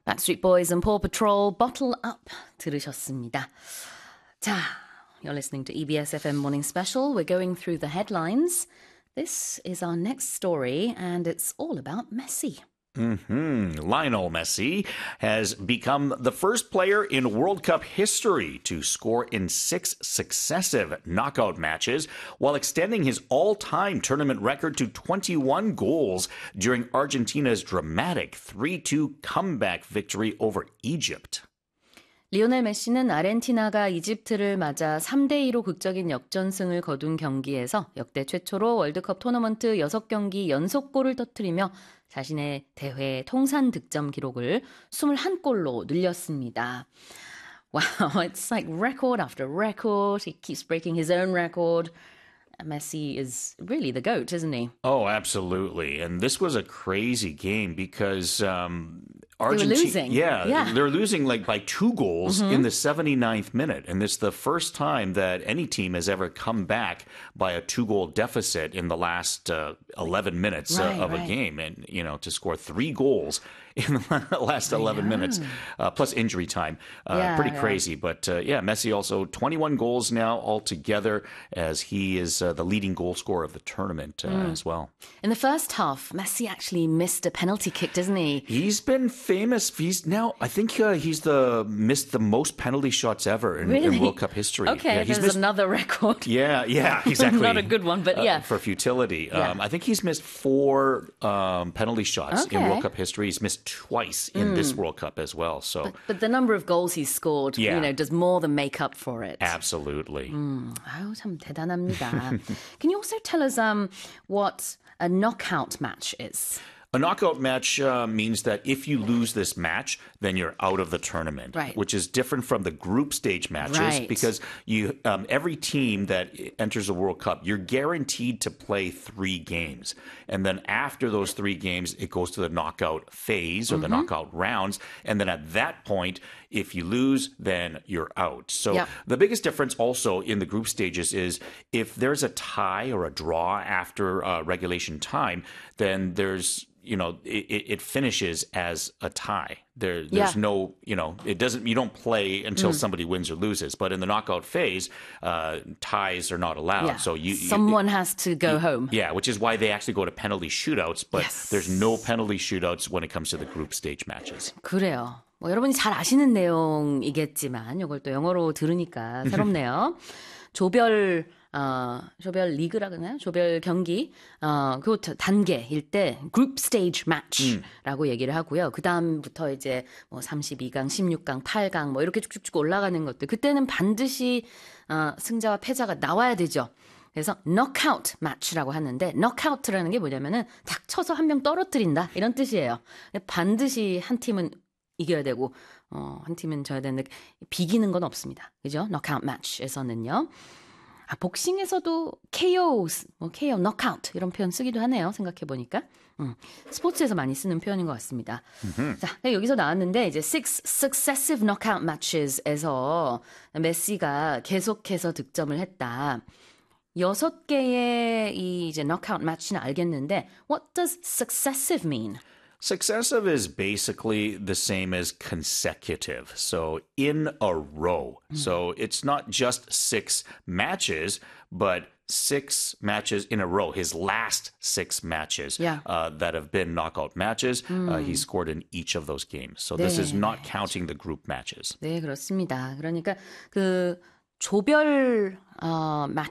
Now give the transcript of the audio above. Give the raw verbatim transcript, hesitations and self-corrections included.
Backstreet Boys and Paw Patrol, Bottle Up 들으셨습니다. 자, you're listening to E B S F M Morning Special. We're going through the headlines. This is our next story, and it's all about Messi. Mm-hmm. Lionel Messi has become the first player in World Cup history to score in six successive knockout matches while extending his all-time tournament record to twenty-one goals during Argentina's dramatic three two comeback victory over Egypt. 리오넬 메시는 아르헨티나가 이집트를 맞아 삼 대 이로 극적인 역전승을 거둔 경기에서 역대 최초로 월드컵 토너먼트 여섯 경기 연속골을 터뜨리며 자신의 대회 통산 득점 기록을 이십일 골로 늘렸습니다. Wow, it's like record after record. He keeps breaking his own record. Messi is really the GOAT, isn't he? Oh, absolutely. And this was a crazy game because um, Argentina, they were losing. Yeah, yeah, they're losing like by two goals mm-hmm. in the seventy-ninth minute. And it's the first time that any team has ever come back by a two-goal deficit in the last uh, eleven minutes right, uh, of right. a game. And, you know, to score three goals in the last eleven yeah. minutes, uh, plus injury time. Uh, yeah, pretty yeah. crazy. But, uh, yeah, Messi also twenty-one goals now altogether as he is uh, the leading goal scorer of the tournament uh, mm. as well. In the first half, Messi actually missed a penalty kick, doesn't he? He's been famous. He's now, I think uh, he's the missed the most penalty shots ever in, really? in World Cup history. Okay, yeah, he's there's missed, another record. Yeah, yeah, exactly. Not a good one, but yeah. Uh, for futility. Yeah. Um, I think he's missed four um, penalty shots okay. in World Cup history. He's missed twice in mm. this World Cup as well. So, But, but the number of goals he's scored, yeah. you know, does more than make up for it. Absolutely. 음, 아유, 참 대단합니다. Can you also tell us um, what a knockout match is? A knockout match uh, means that if you lose this match, then you're out of the tournament, right. which is different from the group stage matches right. because you um, every team that enters the World Cup, you're guaranteed to play three games. And then after those three games, it goes to the knockout phase or mm-hmm. the knockout rounds. And then at that point, if you lose, then you're out. So yep. the biggest difference also in the group stages is if there's a tie or a draw after uh, regulation time, then there's you know, it, it finishes as a tie. There, there's yeah. no, you know, it doesn't. You don't play until mm. somebody wins or loses. But in the knockout phase, uh, ties are not allowed. Yeah. So you, someone you, has to go you, home. Yeah, which is why they actually go to penalty shootouts. But yes. there's no penalty shootouts when it comes to the group stage matches. 그래요. 뭐 여러분이 잘 아시는 내용이겠지만 이걸 또 영어로 들으니까 새롭네요. 조별 어, 조별 리그라 그러나요? 조별 경기, 어, 그 단계일 때 group stage match라고 음. 얘기를 하고요. 그 다음부터 이제 뭐 삼십이 강, 십육 강, 팔 강 뭐 이렇게 쭉쭉쭉 올라가는 것들. 그때는 반드시 어, 승자와 패자가 나와야 되죠. 그래서 knockout match라고 하는데 knockout라는 게 뭐냐면은 탁 쳐서 한 명 떨어뜨린다 이런 뜻이에요. 반드시 한 팀은 이겨야 되고 어, 한 팀은 져야 되는데 비기는 건 없습니다. 그죠? knockout match에서는요. 아, 복싱에서도 케이오, 뭐 케이오, knockout 이런 표현 쓰기도 하네요. 생각해보니까. 음, 스포츠에서 많이 쓰는 표현인 것 같습니다. Mm-hmm. 자, 여기서 나왔는데 이제 six successive knockout matches에서 메시가 계속해서 득점을 했다. 여섯 개의 이 이제 knockout match는 알겠는데 what does successive mean? Successive is basically the same as consecutive. So in a row. Mm. So it's not just six matches, but six matches in a row. His last six matches yeah. uh, that have been knockout matches, mm. uh, he scored in each of those games. So 네. This is not counting the group matches. 네, 그렇습니다. 그러니까 그 조별 어,